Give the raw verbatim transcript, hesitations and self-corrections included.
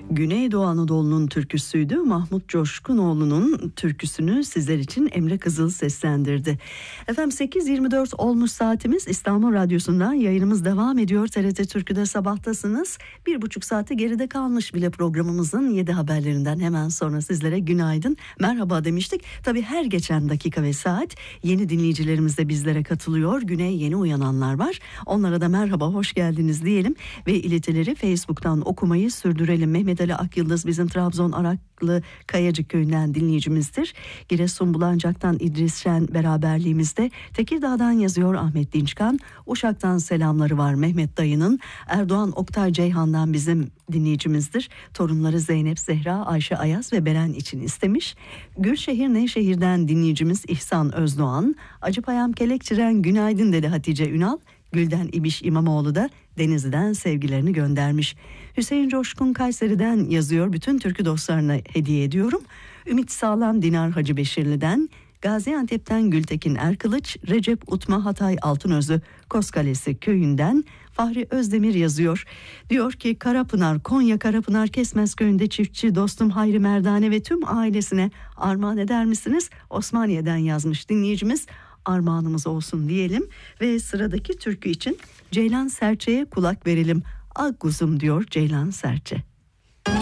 Güneydoğu Anadolu'nun türküsüydü. Mahmut Coşkunoğlu'nun türküsünü sizler için Emre Kızıl seslendirdi. Efendim sekiz yirmi dört olmuş saatimiz. İstanbul Radyosu'ndan yayınımız devam ediyor. T R T Türkü'de sabahtasınız. Bir buçuk saate geride kalmış bile programımızın yedi haberlerinden hemen sonra sizlere günaydın, merhaba demiştik. Tabii her geçen dakika ve saat yeni dinleyicilerimiz de bizlere katılıyor. Güne yeni uyananlar var. Onlara da merhaba, hoş geldiniz diyelim ve iletileri Facebook'tan okumayı sürdürelim. Mehmet Ali Akyıldız bizim Trabzon Araklı Kayacık köyünden dinleyicimizdir. Giresun Bulancak'tan İdris Şen beraberliğimizde. Tekirdağ'dan yazıyor Ahmet Dinçkan. Uşak'tan selamları var Mehmet dayının. Erdoğan Oktay Ceyhan'dan bizim dinleyicimizdir. Torunları Zeynep, Zehra, Ayşe Ayaz ve Beren için istemiş. Gülşehir Nevşehir'den dinleyicimiz İhsan Özdoğan. Acıpayam Kelekçiren günaydın dedi Hatice Ünal. Gülden İbiş İmamoğlu da Denizli'den sevgilerini göndermiş. Hüseyin Coşkun Kayseri'den yazıyor. Bütün türkü dostlarına hediye ediyorum. Ümit Sağlam Dinar Hacı Beşirli'den, Gaziantep'ten Gültekin Erkılıç, Recep Utma Hatay Altınözü Koskalesi köyünden Fahri Özdemir yazıyor. Diyor ki Karapınar, Konya Karapınar Kesmez köyünde çiftçi dostum Hayri Merdane ve tüm ailesine armağan eder misiniz? Osmaniye'den yazmış dinleyicimiz. Armağanımız olsun diyelim ve sıradaki türkü için Ceylan Serçe'ye kulak verelim. Ak kuzum diyor Ceylan Serçe.